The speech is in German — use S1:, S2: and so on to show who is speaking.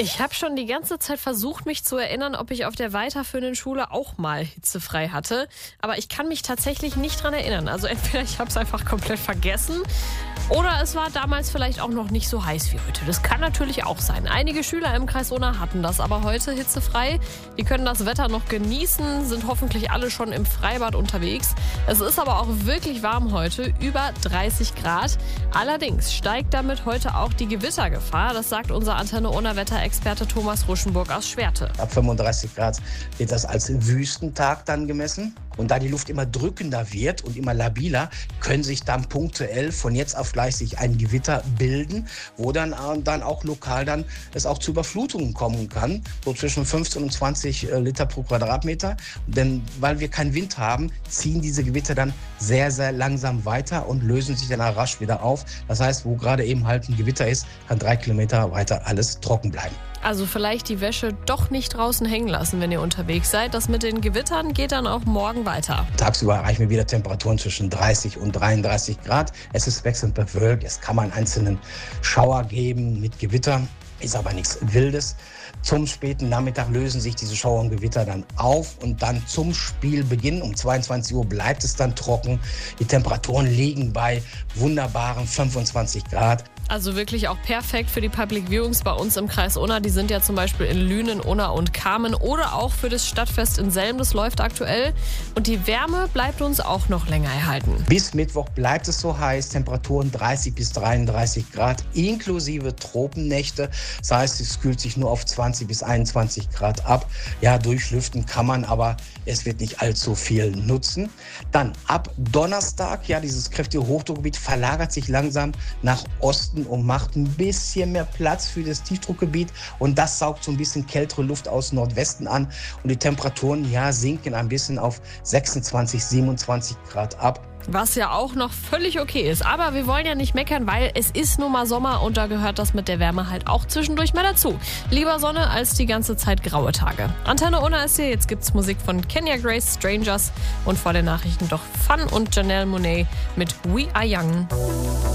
S1: Ich habe schon die ganze Zeit versucht, mich zu erinnern, ob ich auf der weiterführenden Schule auch mal hitzefrei hatte. Aber ich kann mich tatsächlich nicht dran erinnern. Also entweder ich habe es einfach komplett vergessen oder es war damals vielleicht auch noch nicht so heiß wie heute. Das kann natürlich auch sein. Einige Schüler im Kreis Unna hatten das aber heute hitzefrei. Die können das Wetter noch genießen, sind hoffentlich alle schon im Freibad unterwegs. Es ist aber auch wirklich warm heute, über 30 Grad. Allerdings steigt damit heute auch die Gewittergefahr. Das sagt unser Antenne Unna Wetterexperte Thomas Ruschenburg aus Schwerte.
S2: Ab 35 Grad wird das als Wüstentag dann gemessen. Und da die Luft immer drückender wird und immer labiler, können sich dann punktuell von jetzt auf gleich sich ein Gewitter bilden, wo dann auch lokal dann es auch zu Überflutungen kommen kann, so zwischen 15 und 20 Liter pro Quadratmeter. Denn weil wir keinen Wind haben, ziehen diese Gewitter dann sehr, sehr langsam weiter und lösen sich dann rasch wieder auf. Das heißt, wo gerade eben halt ein Gewitter ist, kann 3 Kilometer weiter alles trocken bleiben.
S1: Also vielleicht die Wäsche doch nicht draußen hängen lassen, wenn ihr unterwegs seid. Das mit den Gewittern geht dann auch morgen weiter.
S2: Tagsüber erreichen wir wieder Temperaturen zwischen 30 und 33 Grad. Es ist wechselnd bewölkt. Es kann mal einen einzelnen Schauer geben mit Gewitter. Ist aber nichts Wildes. Zum späten Nachmittag lösen sich diese Schauer und Gewitter dann auf und dann zum Spielbeginn um 22 Uhr bleibt es dann trocken. Die Temperaturen liegen bei wunderbaren 25 Grad.
S1: Also wirklich auch perfekt für die Public Viewings bei uns im Kreis Unna. Die sind ja zum Beispiel in Lünen, Unna und Kamen oder auch für das Stadtfest in Selm. Das läuft aktuell. Und die Wärme bleibt uns auch noch länger erhalten.
S2: Bis Mittwoch bleibt es so heiß. Temperaturen 30 bis 33 Grad inklusive Tropennächte. Das heißt, es kühlt sich nur auf 20 bis 21 Grad ab. Ja, durchlüften kann man, aber es wird nicht allzu viel nutzen. Dann ab Donnerstag, ja, dieses kräftige Hochdruckgebiet verlagert sich langsam nach Osten und macht ein bisschen mehr Platz für das Tiefdruckgebiet. Und das saugt so ein bisschen kältere Luft aus Nordwesten an. Und die Temperaturen, ja, sinken ein bisschen auf 26, 27 Grad ab.
S1: Was ja auch noch völlig okay ist. Aber wir wollen ja nicht meckern, weil es ist nun mal Sommer und da gehört das mit der Wärme halt auch zwischendurch mal dazu. Lieber Sonne als die ganze Zeit graue Tage. Antenne Unna ist hier, jetzt gibt's Musik von Kenya Grace, Strangers und vor den Nachrichten doch Fun und Janelle Monáe mit We Are Young.